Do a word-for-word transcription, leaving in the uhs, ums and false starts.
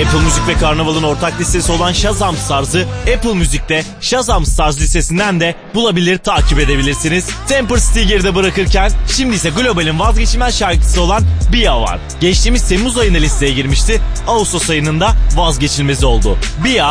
Apple Müzik ve Karnaval'ın ortak listesi olan Shazam Stars'ı Apple Müzik'te Shazam Stars listesinden de bulabilir, takip edebilirsiniz. Temper City'yi geride bırakırken şimdi ise Global'in vazgeçilmez şarkısı olan Bia var. Geçtiğimiz Temmuz ayında listeye girmişti. Ağustos ayının da vazgeçilmezi oldu. Bia